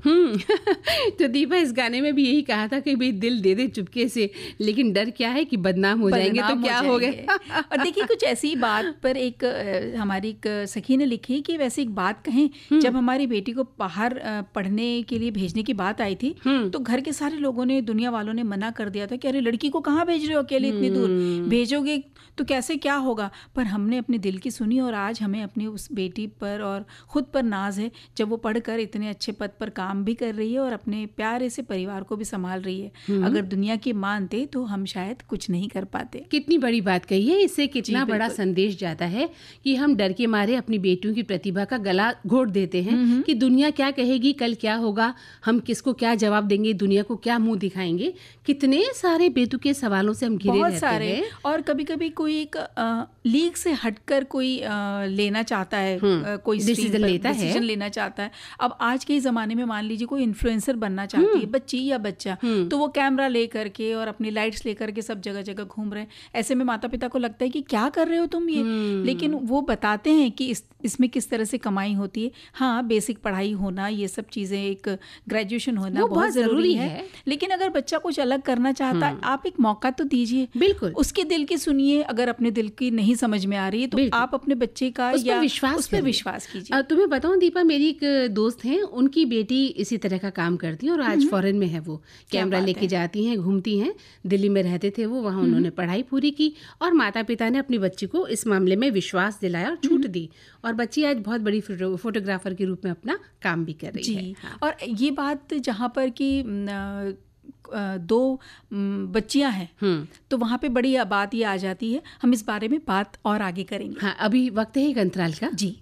तो दीपा इस गाने में भी यही कहा था कि भाई दिल दे दे चुपके से, लेकिन डर क्या है कि बदनाम हो जाएंगे तो क्या हो गया। और देखिए कुछ ऐसी बात पर एक हमारी एक सखी ने लिखी कि वैसे एक बात कहें, जब हमारी बेटी को बाहर पढ़ने के लिए भेजने की बात आई थी तो घर के सारे लोगों ने, दुनिया वालों ने मना कर दिया था कि अरे लड़की को कहाँ भेज रहे हो अकेले इतनी दूर, भेजोगे तो कैसे क्या होगा। पर हमने अपने दिल की सुनी और आज हमें अपनी उस बेटी पर और खुद पर नाज है, जब वो पढ़कर इतने अच्छे पद पर काम भी कर रही है और अपने प्यारे से परिवार को भी संभाल रही है। अगर दुनिया की मानते तो हम शायद कुछ नहीं कर पाते। कितनी बड़ी बात कही है, इससे कितना बड़ा संदेश जाता है कि हम डर के मारे अपनी बेटियों की प्रतिभा का गला घोट देते हैं कि दुनिया क्या कहेगी, कल क्या होगा, हम किसको क्या जवाब देंगे, दुनिया को क्या मुंह दिखाएंगे। कितने सारे बेतुके सवालों से हम घिरे रहते हैं। और कभी कभी कोई एक लीग से हटकर कोई लेना चाहता है, कोई डिसीजन लेना चाहता है। अब आज के ज़माने में मान लीजिए कोई इन्फ्लुएंसर बनना चाहती है बच्ची या बच्चा, तो वो कैमरा ले करके और अपनी लाइट्स ले करके सब जगह जगह घूम रहे हैं। ऐसे में माता पिता को लगता है कि क्या कर रहे हो तुम ये, लेकिन वो बताते हैं कि इसमें किस तरह से कमाई होती है। हाँ, बेसिक पढ़ाई होना, ये सब चीज़ें, एक ग्रेजुएशन होना बहुत ज़रूरी है, लेकिन अगर बच्चा कुछ अलग करना चाहता है, आप एक मौका तो दीजिए। बिल्कुल, उसके दिल की सुनिए। अगर अपने दिल की नहीं समझ में आ रही है तो आप अपने बच्चे का उस पर विश्वास कीजिए। तुम्हें बताऊं दीपा, मेरी एक दोस्त हैं, उनकी बेटी इसी तरह का काम करती है और आज फॉरेन में है। वो कैमरा लेके जाती हैं, घूमती हैं। दिल्ली में रहते थे वो, वहाँ उन्होंने पढ़ाई पूरी की और माता पिता ने अपनी बच्ची को इस मामले में विश्वास दिलाया और छूट दी, और बच्ची आज बहुत बड़ी फोटोग्राफर के रूप में अपना काम भी कर रही है। हाँ। और ये बात जहाँ पर कि दो बच्चियां हैं तो वहाँ पे बड़ी बात ये आ जाती है। हम इस बारे में बात और आगे करेंगे। हाँ, अभी वक्त है एक अंतराल का। जी।